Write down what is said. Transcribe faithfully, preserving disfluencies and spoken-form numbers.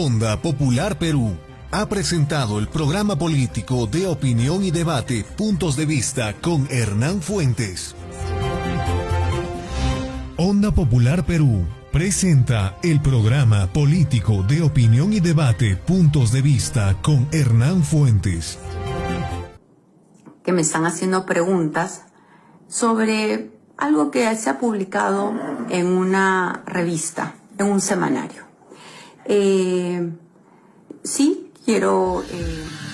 Onda Popular Perú ha presentado el programa político de opinión y debate Puntos de Vista con Hernán Fuentes. Onda Popular Perú presenta el programa político de opinión y debate Puntos de Vista con Hernán Fuentes. Que me están haciendo preguntas sobre algo que se ha publicado en una revista, en un semanario. Eh, sí, quiero... Eh